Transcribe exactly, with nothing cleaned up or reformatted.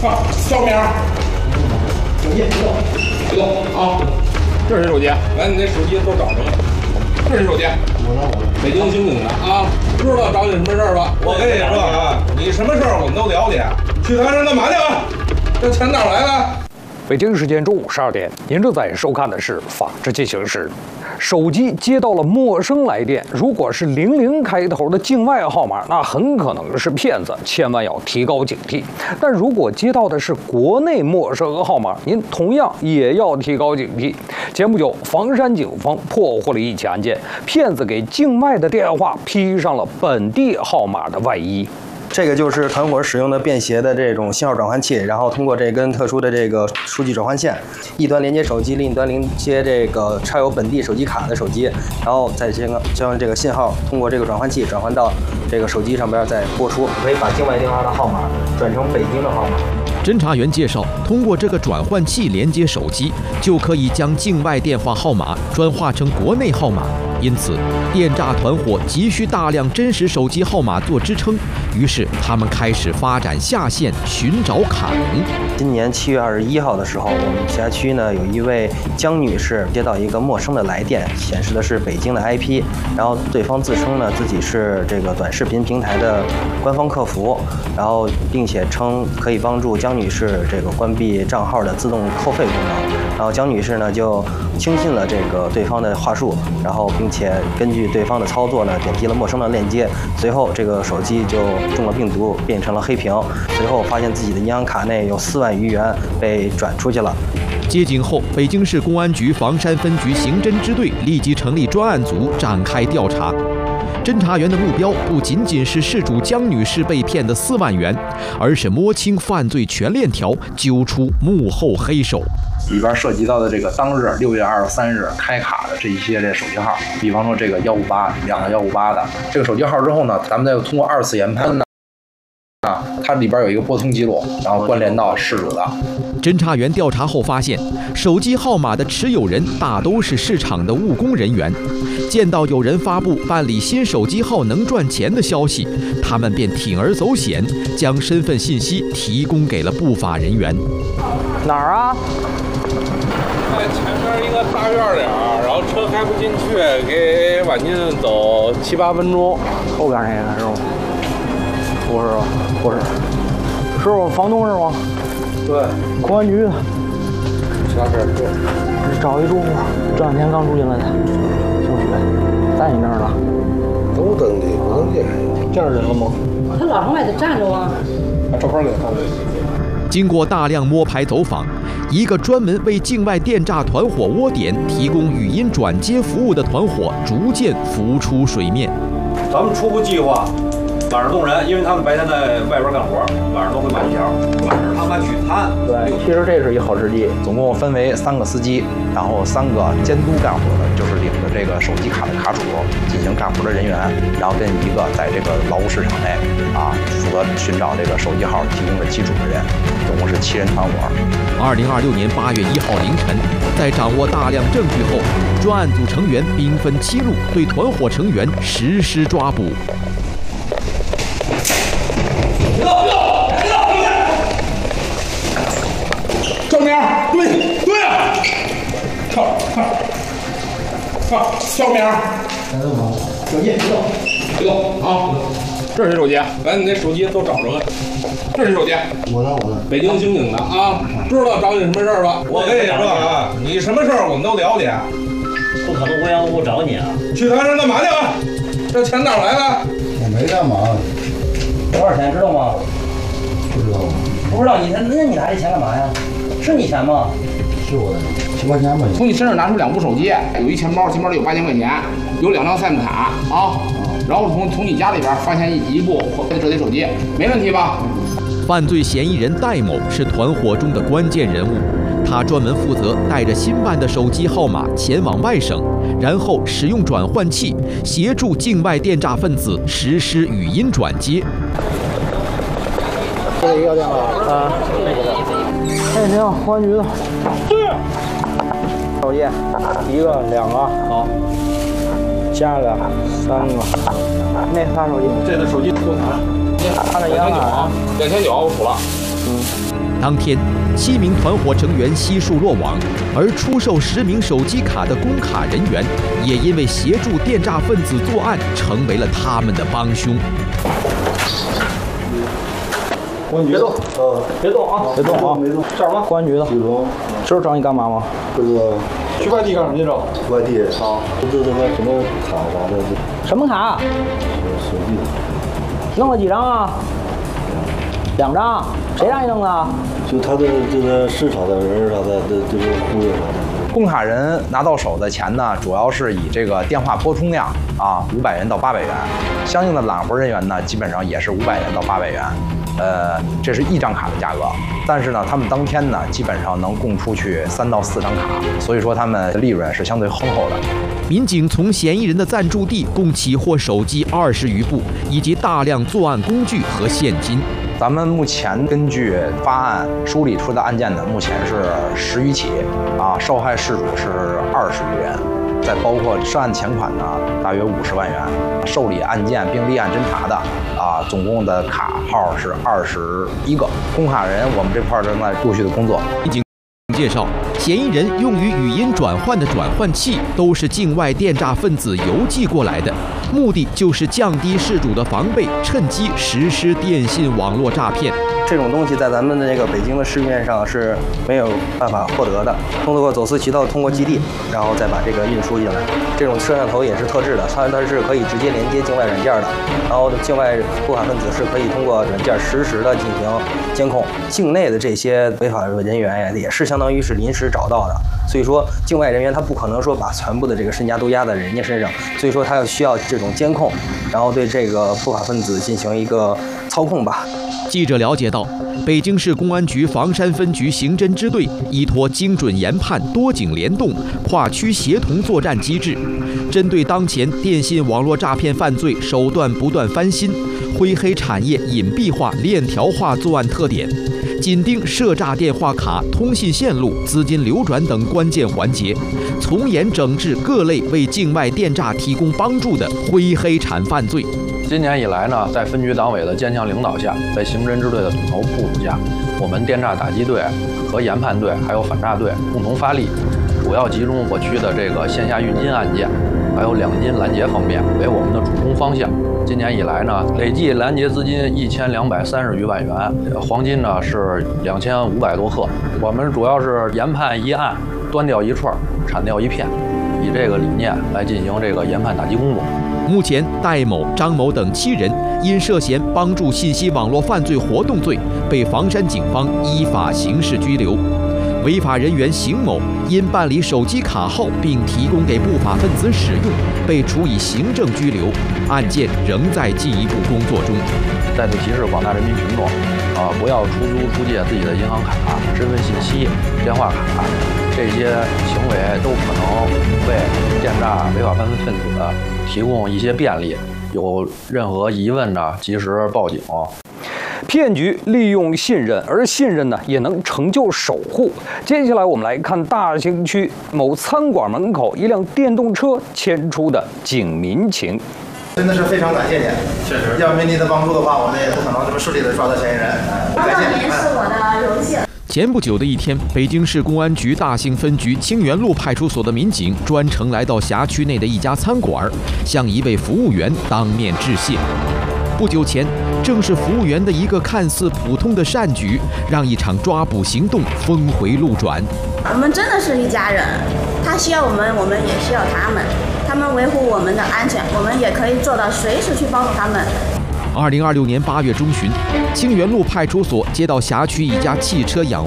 啊，小明，手机别动，别动啊！这是你手机，来，你那手机都找着了。这是你手机，我呢，我北京刑警的啊，知道找你什么事儿吧？我跟你说啊，你什么事儿我们都了解。去台上干嘛去了？这钱哪来的？ 北京时间中午十二点，您正在收看的是《法治进行时》。手机接到了陌生来电，如果是零零开头的境外号码，那很可能是骗子，千万要提高警惕。但如果接到的是国内陌生号码，您同样也要提高警惕。前不久，房山警方破获了一起案件，骗子给境外的电话披上了本地号码的外衣。 这个就是团伙使用的便携的这种信号转换器，然后通过这根特殊的这个数据转换线，一端连接手机，另一端连接这个插有本地手机卡的手机，然后再将将这个信号通过这个转换器转换到这个手机上边再播出，可以把境外电话的号码转成北京的号码。 侦查员介绍，通过这个转换器连接手机，就可以将境外电话号码转化成国内号码。因此，电诈团伙急需大量真实手机号码做支撑，于是他们开始发展下线，寻找卡农。 今年七月二十一号的时候，我们辖区呢有一位江女士接到一个陌生的来电，显示的是北京的 I P， 然后对方自称呢自己是这个短视频平台的官方客服，然后并且称可以帮助江女士这个关闭账号的自动扣费功能，然后江女士呢就轻信了这个对方的话术，然后并且根据对方的操作呢点击了陌生的链接，随后这个手机就中了病毒，变成了黑屏，随后发现自己的银行卡内有四万余元被转出去了。 接警后，北京市公安局房山分局刑侦支队立即成立专案组展开调查。侦查员的目标不仅仅是事主江女士被骗的四万元，而是摸清犯罪全链条，揪出幕后黑手。 里边涉及到的这个当日六月二十三日开卡的这一些这手机号，比方说这个幺五八两个幺五八的这个手机号之后呢，咱们再通过二次研判呢，啊，它里边有一个拨通记录，然后关联到事主的。 侦查员调查后发现，手机号码的持有人大都是市场的务工人员。见到有人发布办理新手机号能赚钱的消息，他们便铤而走险，将身份信息提供给了不法人员。 哪儿啊？ 在前面一个大院里，然后车开不进去，给往进走七八分钟。 后边那个是吗？不是吧？不是，是我房东是吗？ 对， 公安局的。 啥事儿？ 找一住户，这两天刚住进来的，姓许，在你那儿呢。 都登记，不登记。见着人了吗？ 他老上外头站着啊。 把照片给他看。 经过大量摸排走访，一个专门为境外电诈团伙窝点提供语音转接服务的团伙逐渐浮出水面。 咱们初步计划晚上动人，因为他们白天在外边干活，晚上都会买一条，晚上他们去探。 对，其实这是一好时机。总共分为三个司机，然后三个监督干活的，就是领着这个手机卡的卡主进行干活的人员，然后跟一个在这个劳务市场内啊负责寻找这个手机号提供的机主的人，总共是七人团伙。 二零二六年八月一号凌晨，在掌握大量证据后，专案组成员兵分七路对团伙成员实施抓捕。 正面对对啊，靠靠靠，小明，手机别动，别动啊！这是你手机，来，你那手机都找着了。这是你手机， 我呢我呢， 北京刑警的啊，知道找你什么事儿吧？我跟你说啊，你什么事儿我们都了解。 不可能无缘无故找你啊！ 去台上干嘛去了？这钱哪来的？ 我没干嘛。 多少钱知道吗？ 不知道。 不知道你那你拿这钱干嘛呀？是你钱吗？ 是我的，七块钱吧。 从你身上拿出两部手机，有一钱包，钱包里有八千块钱，有两张 S I M 卡啊。然后从从你家里边发现一部折叠手机，没问题吧？ 犯罪嫌疑人戴某是团伙中的关键人物，他专门负责带着新办的手机号码前往外省，然后使用转换器协助境外电诈分子实施语音转接。 这一个电话啊，哎行，公安局的。是。手机，一个两个好，加个三个，那仨手机， 这个手机多少？ 他的银行卡两千九，我补了。 嗯。 当天，七名团伙成员悉数落网，而出售十名手机卡的公卡人员，也因为协助电诈分子作案，成为了他们的帮凶。 公安局的，呃，别动啊，别动啊，别动，这儿吗？公安局的，别动。知道找你干嘛吗？ 这个去外地干什么去着？ 外地啊，不知道什么卡啥的。 什么卡？ 手机。 弄了几张啊？两张。谁让你弄的？ 就他的这个市场的人啥的，这这个忽悠啥的。 公卡人拿到手的钱呢，主要是以这个电话拨通量啊，五百元到八百元，相应的揽活人员呢，基本上也是五百元到八百元。呃，这是一张卡的价格，但是呢，他们当天呢，基本上能供出去三到四张卡，所以说他们的利润是相对丰厚的。 民警从嫌疑人的暂住地共起获手机二十余部，以及大量作案工具和现金。 咱们目前根据发案梳理出的案件呢，目前是十余起，啊，受害事主是二十余人。再包括涉案钱款呢，大约五十万元，受理案件并立案侦查的啊，总共的卡号是二十一个。公卡人我们这块正在陆续的工作。 民警介绍，嫌疑人用于语音转换的转换器都是境外电诈分子邮寄过来的，目的就是降低事主的防备，趁机实施电信网络诈骗。 这种东西在咱们的这个北京的市面上是没有办法获得的，通过走私渠道，通过基地，然后再把这个运输进来。这种摄像头也是特制的，它它是可以直接连接境外软件的，然后境外不法分子是可以通过软件实时的进行监控。境内的这些违法人员呀，也是相当于是临时找到的，所以说境外人员他不可能说把全部的这个身家都压在人家身上，所以说他要需要这种监控，然后对这个不法分子进行一个操控吧。 记者了解到，北京市公安局房山分局刑侦支队依托精准研判、多警联动、跨区协同作战机制，针对当前电信网络诈骗犯罪手段不断翻新、灰黑产业隐蔽化、链条化作案特点，紧盯涉诈电话卡、通信线路、资金流转等关键环节，从严整治各类为境外电诈提供帮助的灰黑产犯罪。 今年以来呢，在分局党委的坚强领导下，在刑侦支队的统筹部署下，我们电诈打击队和研判队还有反诈队共同发力，主要集中我区的这个线下运金案件，还有两金拦截方面为我们的主攻方向。今年以来呢，累计拦截资金一千两百三十余万元，黄金呢是两千五百多克。我们主要是研判一案，端掉一串，铲掉一片，以这个理念来进行这个研判打击工作。 目前，戴某、张某等七人因涉嫌帮助信息网络犯罪活动罪，被房山警方依法刑事拘留。违法人员邢某因办理手机卡号并提供给不法分子使用，被处以行政拘留，案件仍在进一步工作中。 再次提示广大人民群众，啊，不要出租出借自己的银行卡、身份信息、电话卡，这些行为都可能为电诈违法犯罪分子提供一些便利。有任何疑问呢，及时报警。骗局利用信任，而信任呢也能成就守护。接下来我们来看大兴区某餐馆门口一辆电动车牵出的警民情。 真的是非常感谢您，确实，要没您的帮助的话，我们也不可能这么顺利的抓到嫌疑人。 帮到您是我的荣幸。 前不久的一天，北京市公安局大兴分局清源路派出所的民警专程来到辖区内的一家餐馆，向一位服务员当面致谢。不久前，正是服务员的一个看似普通的善举，让一场抓捕行动峰回路转。 我们真的是一家人，他需要我们，我们也需要他们。他们维护我们的安全，我们也可以做到随时去帮助他们。 二零二六年八月中旬，清源路派出所接到辖区一家汽车养